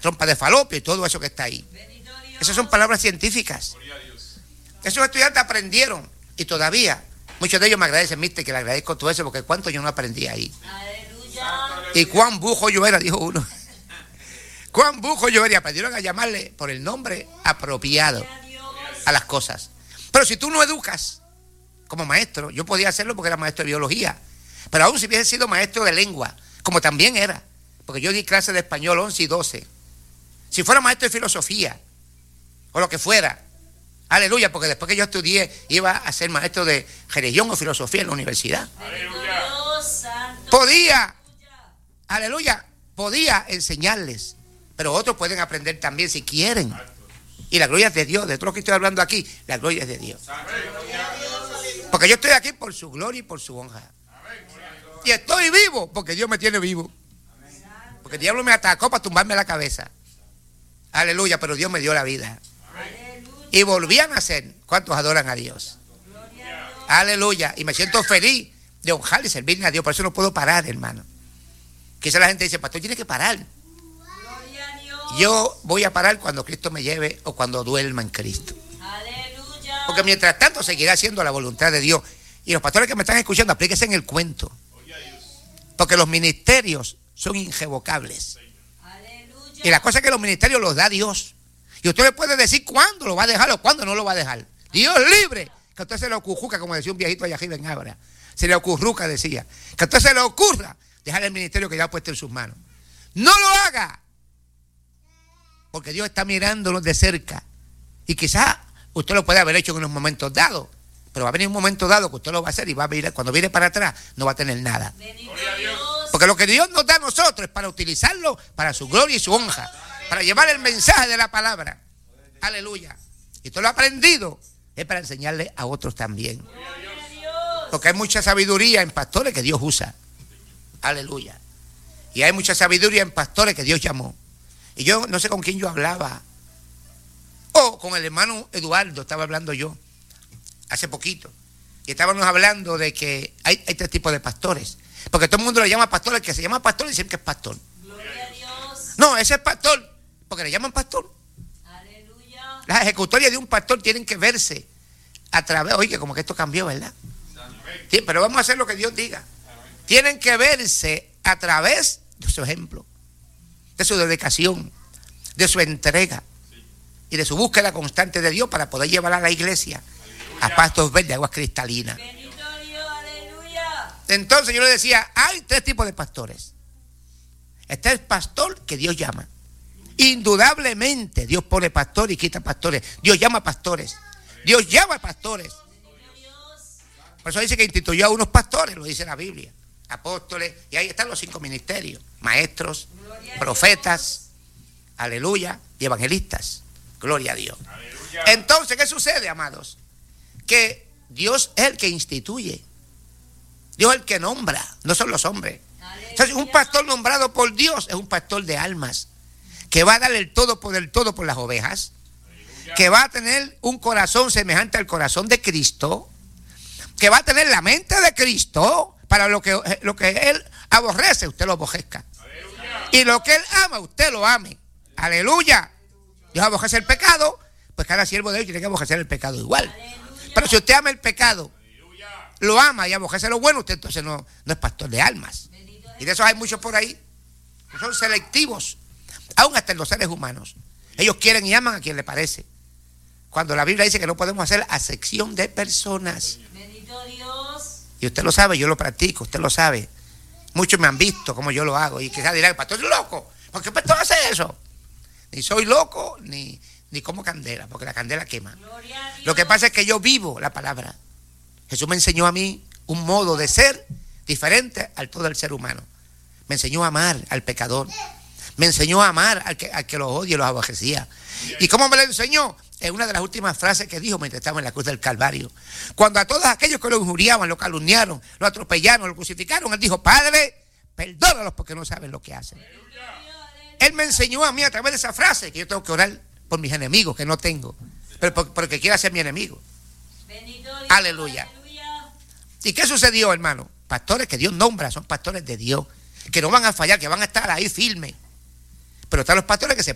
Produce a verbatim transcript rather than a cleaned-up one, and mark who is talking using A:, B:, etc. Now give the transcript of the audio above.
A: trompa de falopio y todo eso que está ahí. Esas son palabras científicas. Esos estudiantes aprendieron y todavía muchos de ellos me agradecen, mister, que le agradezco todo eso, porque cuánto yo no aprendí ahí. Aleluya. Y cuán bujo yo era, dijo uno. Cuán bujo yo era, y aprendieron a llamarle por el nombre apropiado a las cosas. Pero si tú no educas como maestro, yo podía hacerlo porque era maestro de biología, pero aún si hubiese sido maestro de lengua, como también era, porque yo di clases de español once y doce. Si fuera maestro de filosofía, o lo que fuera, aleluya, porque después que yo estudié iba a ser maestro de religión o filosofía en la universidad. Aleluya. Podía, aleluya, podía enseñarles, pero otros pueden aprender también si quieren. Y la gloria es de Dios. De todo lo que estoy hablando aquí, la gloria es de Dios. Porque yo estoy aquí por su gloria y por su honra. Y estoy vivo porque Dios me tiene vivo. Porque el diablo me atacó para tumbarme la cabeza. Aleluya, pero Dios me dio la vida. Y volví a nacer. ¿Cuántos adoran a Dios? Aleluya. Y me siento feliz de honrar y servirle a Dios. Por eso no puedo parar, hermano. Quizá la gente dice, pastor, tiene que parar. Yo voy a parar cuando Cristo me lleve o cuando duerma en Cristo. Porque mientras tanto seguirá haciendo la voluntad de Dios. Y los pastores que me están escuchando, aplíquense en el cuento. Porque los ministerios son irrevocables. Y la cosa es que los ministerios los da Dios. Y usted le puede decir cuándo lo va a dejar o cuándo no lo va a dejar. Dios libre. Que a usted se le ocurruca, como decía un viejito allá arriba en Abra. Se le ocurruca, decía. Que a usted se le ocurra dejar el ministerio que ya ha puesto en sus manos. No lo haga. Porque Dios está mirándolo de cerca. Y quizás usted lo puede haber hecho en unos momentos dados. Pero va a venir un momento dado que usted lo va a hacer y va a venir, cuando viene para atrás no va a tener nada. Porque lo que Dios nos da a nosotros es para utilizarlo para su gloria y su honra. Para llevar el mensaje de la palabra. Aleluya. Y todo lo aprendido es para enseñarle a otros también. Porque hay mucha sabiduría en pastores que Dios usa. Aleluya. Y hay mucha sabiduría en pastores que Dios llamó. Y yo no sé con quién yo hablaba. O con el hermano Eduardo estaba hablando yo. Hace poquito. Y estábamos hablando de que hay, hay tres tipos de pastores. Porque todo el mundo le llama pastor. El que se llama pastor dicen que es pastor. Gloria a Dios. No, ese es pastor. Porque le llaman pastor. Aleluya. Las ejecutorias de un pastor tienen que verse a través. Oye, como que esto cambió, ¿verdad? Sí, pero vamos a hacer lo que Dios diga. Tienen que verse a través de su ejemplo, de su dedicación, de su entrega y de su búsqueda constante de Dios para poder llevar a la iglesia a pastos verdes, aguas cristalinas. Entonces yo le decía, hay tres tipos de pastores. Este es el pastor que Dios llama. Indudablemente Dios pone pastor y quita pastores. Dios llama pastores. Dios llama pastores. Por eso dice que instituyó a unos pastores, lo dice la Biblia. Apóstoles, y ahí están los cinco ministerios. Maestros, profetas, aleluya, y evangelistas. Gloria a Dios. Aleluya. Entonces, ¿qué sucede, amados? Que Dios es el que instituye. Dios es el que nombra, no son los hombres. Entonces, un pastor nombrado por Dios es un pastor de almas, que va a dar el todo por el todo por las ovejas, que va a tener un corazón semejante al corazón de Cristo, que va a tener la mente de Cristo, para lo que, lo que Él aborrece, usted lo aborrezca. Aleluya. Y lo que Él ama, usted lo ame. Aleluya. Dios aborrece el pecado, pues cada siervo de Dios tiene que aborrecer el pecado igual. Aleluya. Pero si usted ama el pecado, aleluya, lo ama y aborrece lo bueno, usted entonces no, no es pastor de almas. Y de esos hay muchos por ahí, que son selectivos, aún hasta en los seres humanos. Ellos quieren y aman a quien le parece. Cuando la Biblia dice que no podemos hacer acepción de personas. Bendito Dios. Y usted lo sabe, yo lo practico, usted lo sabe. Muchos me han visto como yo lo hago. Y quizás dirán, el pastor es loco. ¿Por qué el pastor hace eso? Ni soy loco, ni, ni como candela, porque la candela quema. Lo que pasa es que yo vivo la palabra. Jesús me enseñó a mí un modo de ser diferente al todo el ser humano. Me enseñó a amar al pecador. Me enseñó a amar al que, al que los odia y los aborrecía. ¿Y cómo me lo enseñó? Es una de las últimas frases que dijo mientras estaba en la cruz del Calvario. Cuando a todos aquellos que lo injuriaban, lo calumniaron, lo atropellaron, lo crucificaron, Él dijo, Padre, perdónalos porque no saben lo que hacen. Él me enseñó a mí a través de esa frase que yo tengo que orar por mis enemigos, que no tengo, pero porque quiera ser mi enemigo. Aleluya. ¿Y qué sucedió, hermano? Pastores que Dios nombra, son pastores de Dios, que no van a fallar, que van a estar ahí firmes. Pero están los pastores que se